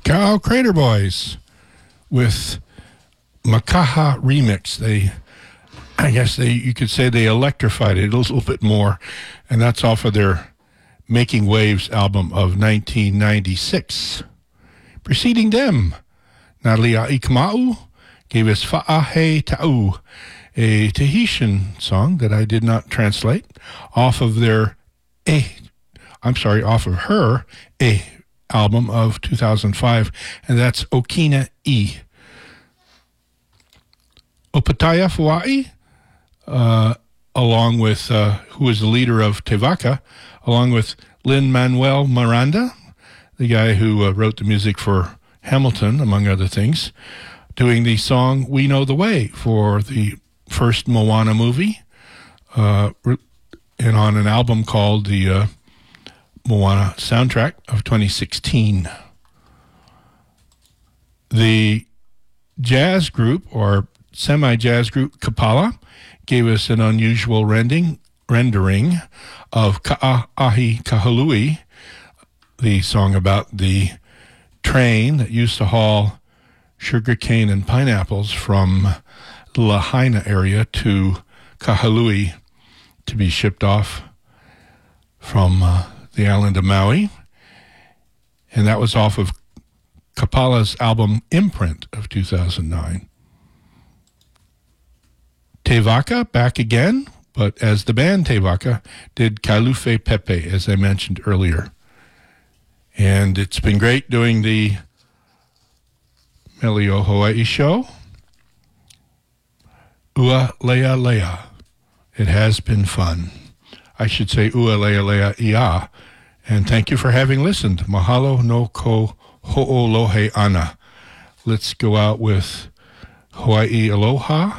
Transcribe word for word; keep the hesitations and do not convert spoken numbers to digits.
Ka'au Crater Boys with Makaha Remix. They, I guess they, you could say they electrified it a little bit more, and that's off of their Making Waves album of nineteen ninety-six. Preceding them, Natalia Ikamau gave us Fa'ahe Ta'u, a Tahitian song that I did not translate, off of their Eh, I'm sorry, off of her Eh album of two thousand five, and that's Okina E. Opataya Fua'i, uh, along with, uh, who is the leader of Te Vaka, along with Lin-Manuel Miranda, the guy who uh, wrote the music for Hamilton, among other things, doing the song We Know the Way for the first Moana movie, uh, and on an album called the uh, Moana Soundtrack of twenty sixteen. The jazz group, or semi-jazz group, Kapala, gave us an unusual rending, rendering of Ka'ahi Kahului, the song about the train that used to haul sugarcane and pineapples from the Lahaina area to Kahului to be shipped off from uh, the island of Maui. And that was off of Kapala's album Imprint of two thousand nine. Te Vaka back again, but as the band Te Vaka did Kailufe Pepe, as I mentioned earlier. And it's been great doing the Melio Hawaii show. Ua Lea Lea. It has been fun. I should say Ua Lea Lea Ia. And thank you for having listened. Mahalo no ko ho'olohe ana. Let's go out with Hawaii Aloha